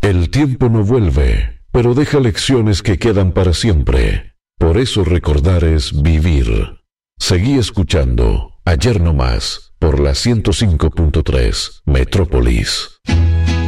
El tiempo no vuelve, pero deja lecciones que quedan para siempre. Por eso recordar es vivir. Seguí escuchando Ayer no más por la 105.3 Metrópolis.